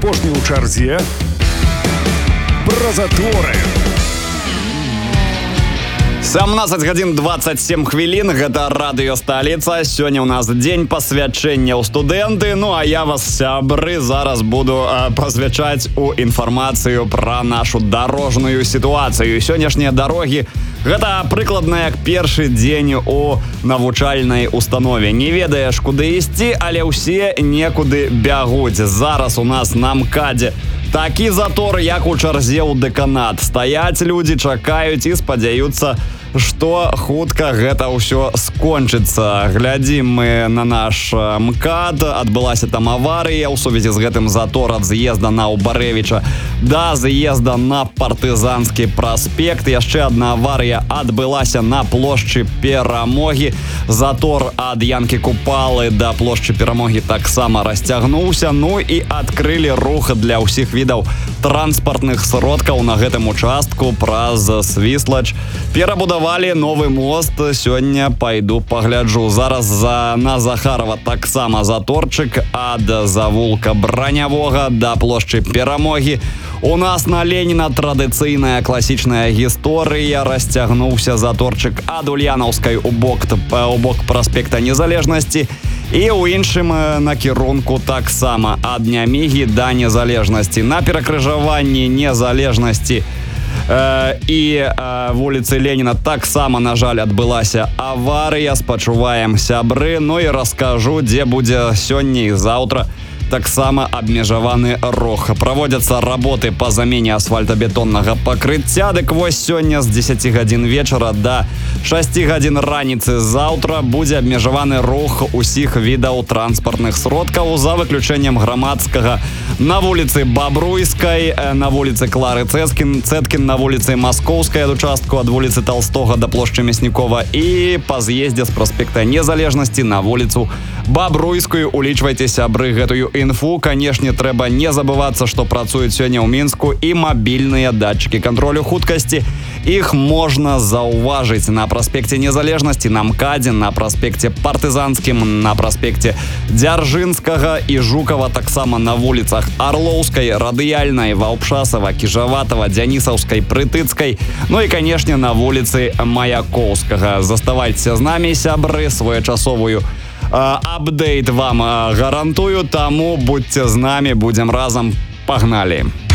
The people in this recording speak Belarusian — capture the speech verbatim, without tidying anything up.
апошні ў чарзе, пра заторы. семнадцать гадзін двадцать семь хвілін, гэта радыё Сталіца. Сёння ў нас дзень пасвячэння ў студэнты. Ну а я вас, сябры, зараз буду э, пасвячаць у інфармацыю пра нашу дарожную сітуацыю. Сённяшнія дарогі гэта прыкладна як першы дзень у навучальнай установе. Не ведаеш, куды ісці, але ўсе некуды бягуць. Зараз у нас на МКАДе такі затор, як у чарзе ў дэканат. Стаяць людзі, чакаюць і спадзяюцца, што хутка гэта ўсё скончыцца. Глядзім мы на наш МКАД. Адбылася там аварыя ў сувязі з гэтым затор ад з'езда на Убарэвіча да з'езда на Партызанскі праспект. Яшчэ адна аварыя адбылася на плошчы Перамогі. Затор ад Янкі Купалы да плошчы Перамогі таксама расцягнуўся. Ну і адкрылі рух для ўсіх відаў транспартных сродкаў на гэтым участку праз Свіслач. Перабудавалі новы мост. Сёння пайду пагляджу. Зараз за на Захарова таксама заторчык ад завулка Бранявога да плошчы Перамогі. У нас на Леніна традыцыйная класічная гісторыя. Расцягнуўся заторчык ад Ульянаўскай у бок, у бок праспекта Незалежнасці. І ў іншым накірунку таксама ад Нямігі да Незалежнасці. На перакрыжаванні Незалежнасці э, і э, вуліцы Леніна таксама, на жаль, адбылася аварыя. Спачуваем, сябры. Ну і раскажу, дзе будзе сёння і заўтра таксама абмежаваны рух. Праводзяцца работы па замене асфальтабетоннага пакрыцця. Дык вось сёння з дзесяці гадзін вечара да шасці гадзін раніцы заўтра будзе абмежаваны рух усіх відаў транспартных сродкаў, за выключэннем грамадскага на вуліцы Бабруйскай, на вуліцы Клары Цэткін, Цэткін на вуліцы Маскоўскай ад участку ад вуліцы Толстога да плошчы Мяснікова і па з'ездзе з праспекта Незалежнасці на вуліцу Бабруйскую. Улічвайце, сябры, гэтую інфу. Канешне, трэба не забывацца, што працуюць сёння ў Мінску і мабільныя датчыкі кантролю хуткасці. Іх можна заўважыць на праспекце Незалежнасці, на МКАДе, на праспекце Партызанскім, на праспекце Дзяржынскага і Жукава, таксама на вуліцах Арлоўскай, Радыяльнай, Ваўпшасава, Кіжаватава, Дзянісаўскай, Прытыцкай, ну і, канешне, на вуліцы Маяковскага. Заставайцеся з намі, сябры, своечасовую апдейт вам гарантую, таму будьце з намі, будзем разам, пагналі.